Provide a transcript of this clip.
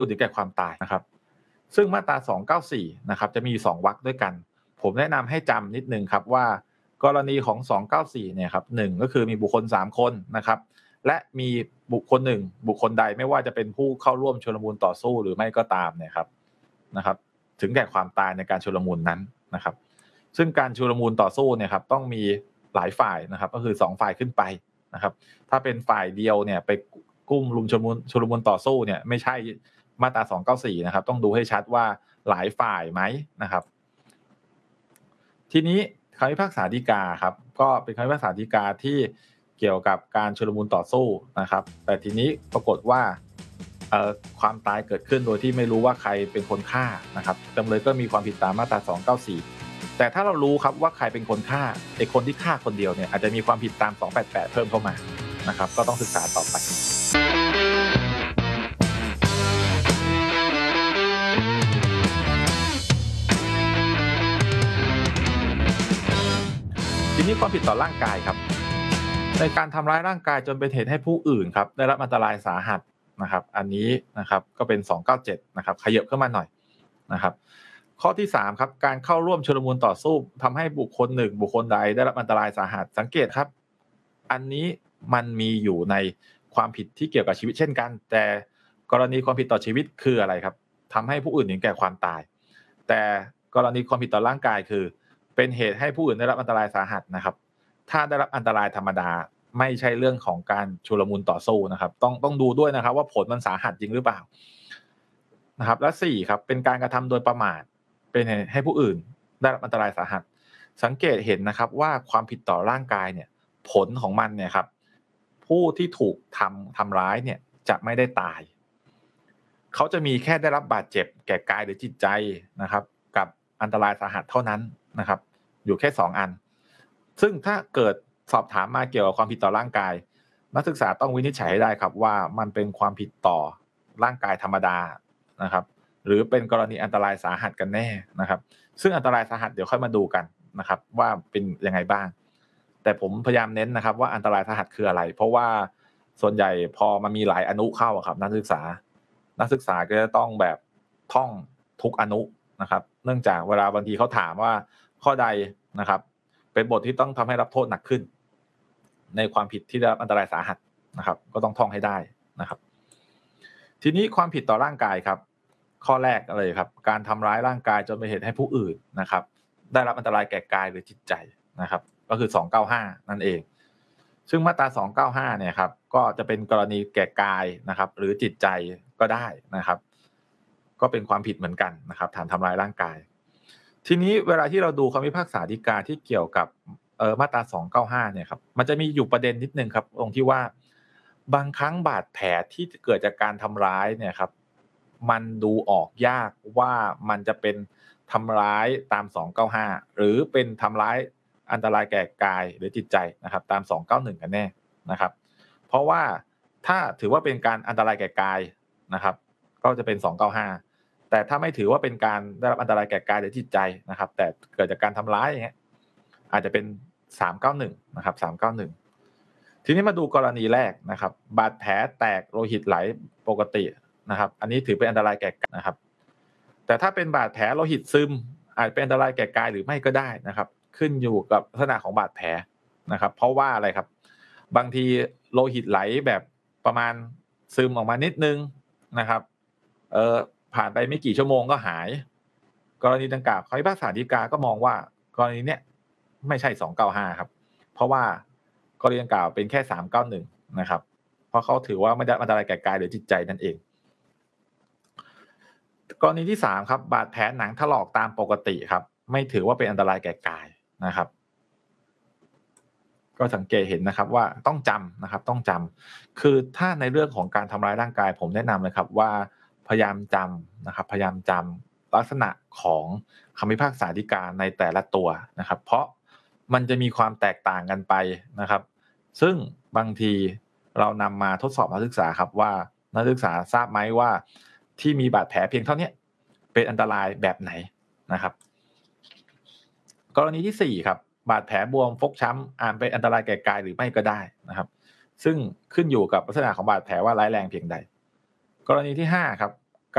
ถึงแก่ความตายนะครับซึ่งมาตรา294นะครับจะมี2วรรคด้วยกันผมแนะนำให้จำนิดนึงครับว่ากรณีของ294เนี่ยครับ1ก็คือมีบุคคล3คนนะครับและมีบุคคล1บุคคลใดไม่ว่าจะเป็นผู้เข้าร่วมชุลมุนต่อสู้หรือไม่ก็ตามเนี่ยครับถึงแก่ความตายในการชุลมุนนั้นนะครับซึ่งการชุลมุนต่อสู้เนี่ยครับต้องมีหลายฝ่ายนะครับก็คือ2ฝ่ายขึ้นไปนะครับถ้าเป็นฝ่ายเดียวเนี่ยไปกุ้มลุมชุลมุนต่อสู้เนี่ยไม่ใช่มาตรา294นะครับต้องดูให้ชัดว่าหลายฝ่ายไหมนะครับทีนี้คำพิพากษาฎีกาครับก็เป็นคำพิพากษาฎีกาที่เกี่ยวกับการชุลมุนต่อสู้นะครับแต่ทีนี้ปรากฏว่าความตายเกิดขึ้นโดยที่ไม่รู้ว่าใครเป็นคนฆ่านะครับจำเลยก็มีความผิดตามมาตรา294แต่ถ้าเรารู้ครับว่าใครเป็นคนฆ่าไอ้คนที่ฆ่าคนเดียวเนี่ยอาจจะมีความผิดตาม288เพิ่มเข้ามานะครับก็ต้องศึกษาต่อไปทีนี้ความผิดต่อร่างกายครับในการทำร้ายร่างกายจนเป็นเหตุให้ผู้อื่นครับได้รับอันตรายสาหัสนะครับอันนี้นะครับก็เป็น297นะครับขยับขึ้นมาหน่อยนะครับข้อที่3ครับการเข้าร่วมชุลมุนต่อสู้ทำให้บุคคล1บุคคลใดได้รับอันตรายสาหัสสังเกตครับอันนี้มันมีอยู่ในความผิดที่เกี่ยวกับชีวิตเช่นกันแต่กรณีความผิดต่อชีวิตคืออะไรครับทำให้ผู้อื่นถึงแก่ความตายแต่กรณีความผิดต่อร่างกายคือเป็นเหตุให้ผู้อื่นได้รับอันตรายสาหัสนะครับถ้าได้รับอันตรายธรรมดาไม่ใช่เรื่องของการชุลมุนต่อสู้นะครับต้องดูด้วยนะครับว่าผลมันสาหัสจริงหรือเปล่านะครับและ4ครับเป็นการกระทำโดยประมาทเป็นเหตุให้ผู้อื่นได้รับอันตรายสาหัสสังเกตเห็นนะครับว่าความผิดต่อร่างกายเนี่ยผลของมันเนี่ยครับผู้ที่ถูกทำร้ายเนี่ยจะไม่ได้ตายเขาจะมีแค่ได้รับบาดเจ็บแก่กายหรือจิตใจนะครับกับอันตรายสาหัสเท่านั้นนะครับอยู่แค่2อันซึ่งถ้าเกิดสอบถามมาเกี่ยวกับความผิดต่อร่างกายนักศึกษาต้องวินิจฉัยให้ได้ครับว่ามันเป็นความผิดต่อร่างกายธรรมดานะครับหรือเป็นกรณีอันตรายสาหัสกันแน่นะครับซึ่งอันตรายสาหัสเดี๋ยวค่อยมาดูกันนะครับว่าเป็นยังไงบ้างแต่ผมพยายามเน้นนะครับว่าอันตรายสาหัสคืออะไรเพราะว่าส่วนใหญ่พอมันมีหลายอนุเข้าครับนักศึกษาก็จะต้องแบบท่องทุกอนุนะครับเนื่องจากเวลาบางทีเขาถามว่าข้อใดนะครับเป็นบทที่ต้องทำให้รับโทษหนักขึ้นในความผิดที่ได้รับอันตรายสาหัสนะครับก็ต้องท่องให้ได้นะครับทีนี้ความผิดต่อร่างกายครับข้อแรกเลยครับการทำร้ายร่างกายจนเป็นเหตุให้ผู้อื่นนะครับได้รับอันตรายแก่กายหรือจิตใจนะครับก็คือ295นั่นเองซึ่งมาตรา295เนี่ยครับก็จะเป็นกรณีแก่กายนะครับหรือจิตใจก็ได้นะครับก็เป็นความผิดเหมือนกันนะครับฐานทำร้ายร่างกายทีนี้เวลาที่เราดูคำพิพากษาฎีกาที่เกี่ยวกับมาตรา295เนี่ยครับมันจะมีอยู่ประเด็นนิดนึงครับตรงที่ว่าบางครั้งบาดแผลที่เกิดจากการทำร้ายเนี่ยครับมันดูออกยากว่ามันจะเป็นทำร้ายตาม295หรือเป็นทำร้ายอันตรายแก่กายหรือจิตใจนะครับตาม291กันแน่นะครับเพราะว่าถ้าถือว่าเป็นการอันตรายแก่กายนะครับก็จะเป็น295แต่ถ้าไม่ถือว่าเป็นการได้รับอันตรายแก่กายหรือจิตใจนะครับแต่เกิดจากการทำร้ายอย่างเงี้ยอาจจะเป็น391นะครับ391ทีนี้มาดูกรณีแรกนะครับบาดแผลแตกโลหิตไหลปกตินะครับอันนี้ถือเป็นอันตรายแก่กายนะครับแต่ถ้าเป็นบาดแผลโลหิตซึมอาจเป็นอันตรายแก่กายหรือไม่ก็ได้นะครับขึ้นอยู่กับลักษณะของบาดแผลนะครับเพราะว่าอะไรครับบางทีโลหิตไหลแบบประมาณซึมออกมานิดนึงนะครับผ่านไปไม่กี่ชั่วโมงก็หายกรณีดังกล่าวคำพิพากษาฎีกาก็มองว่ากรณีเนี้ยไม่ใช่295ครับเพราะว่ากรณีดังกล่าวเป็นแค่391นะครับเพราะเขาถือว่าไม่ได้อันตรายแก่กายหรือจิตใจนั่นเองกรณีที่3ครับบาดแผลหนังถลอกตามปกติครับไม่ถือว่าเป็นอันตรายแก่กายนะครับก็สังเกตเห็นนะครับว่าต้องจำนะครับต้องจำคือถ้าในเรื่องของการทำร้ายร่างกายผมแนะนำเลยครับว่าพยายามจำนะครับพยายามจำลักษณะของคำพิพากษาฎีกาในแต่ละตัวนะครับเพราะมันจะมีความแตกต่างกันไปนะครับซึ่งบางทีเรานำมาทดสอบนักศึกษาครับว่านักศึกษาทราบไหมว่าที่มีบาดแผลเพียงเท่านี้เป็นอันตรายแบบไหนนะครับกรณีที่4ครับบาดแผลบวมฟกช้ำอาจเป็นอันตรายแก่กายหรือไม่ก็ได้นะครับซึ่งขึ้นอยู่กับลักษณะของบาดแผลว่าร้ายแรงเพียงใดกรณีที่5ครับ